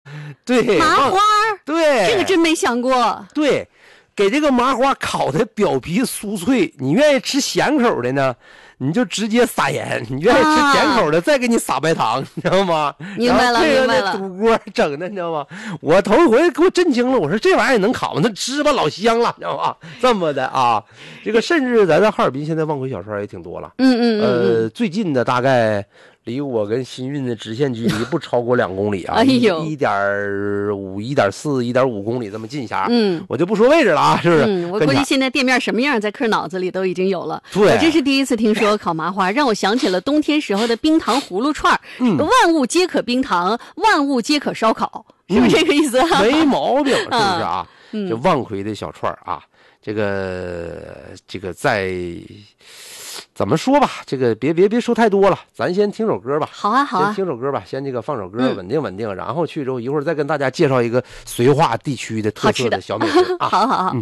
对， 麻花， 对， 这个真没想过。 对，给这个麻花烤的表皮酥脆。你愿意吃咸口的呢，你就直接撒盐；你愿意吃甜口的，再给你撒白糖，你知道吗？ 明白了，明白了。 堵锅整的，你知道吗？我头一回给我震惊了，我说这玩意儿也能烤吗？那芝麻老香了，你知道吗？这么的啊，这个甚至咱在哈尔滨现在望回小串也挺多了。最近的大概离我跟新运的直线距离不超过2公里啊， 哎呦 1.5、1.4、1.5公里这么近下。我就不说位置了啊，是不是？ 我估计现在店面什么样，在客脑子里都已经有了。 对， 我真是第一次听说烤麻花，让我想起了冬天时候的冰糖葫芦串万物皆可冰糖，万物皆可烧烤，是不是这个意思啊？ 没毛病，是不是啊？这万葵的小串啊，这个在。怎么说吧，这个别说太多了，咱先听首歌吧。 好啊，好啊， 先听首歌吧，先这个放首歌，稳定稳定，然后去之后一会儿再跟大家介绍一个绥化地区的特色的小美食啊。 好好好。